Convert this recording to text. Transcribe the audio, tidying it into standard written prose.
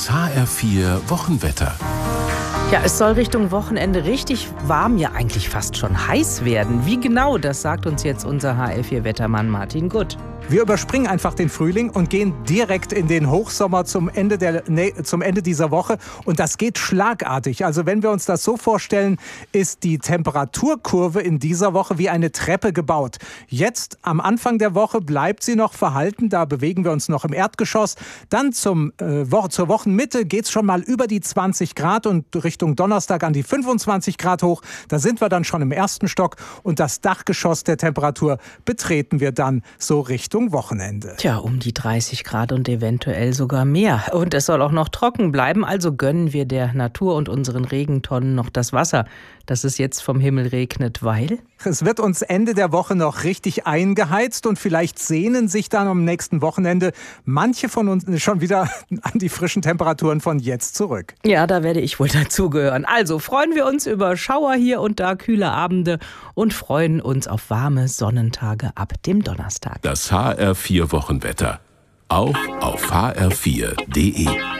Das HR4 Wochenwetter. Ja, es soll Richtung Wochenende richtig warm, ja eigentlich fast schon heiß werden. Wie genau, das sagt uns jetzt unser HR4-Wettermann Martin Gutt. Wir überspringen einfach den Frühling und gehen direkt in den Hochsommer zum Ende dieser Woche. Und das geht schlagartig. Also wenn wir uns das so vorstellen, ist die Temperaturkurve in dieser Woche wie eine Treppe gebaut. Jetzt am Anfang der Woche bleibt sie noch verhalten. Da bewegen wir uns noch im Erdgeschoss. Dann zur Wochenmitte geht es schon mal über die 20 Grad und Richtung Donnerstag an die 25 Grad hoch. Da sind wir dann schon im ersten Stock. Und das Dachgeschoss der Temperatur betreten wir dann so Richtung Wochenende. Tja, um die 30 Grad und eventuell sogar mehr. Und es soll auch noch trocken bleiben, also gönnen wir der Natur und unseren Regentonnen noch das Wasser, dass es jetzt vom Himmel regnet, weil... Es wird uns Ende der Woche noch richtig eingeheizt und vielleicht sehnen sich dann am nächsten Wochenende manche von uns schon wieder an die frischen Temperaturen von jetzt zurück. Ja, da werde ich wohl dazugehören. Also freuen wir uns über Schauer hier und da, kühle Abende und freuen uns auf warme Sonnentage ab dem Donnerstag. Das HR4 Wochenwetter. Auch auf hr4.de.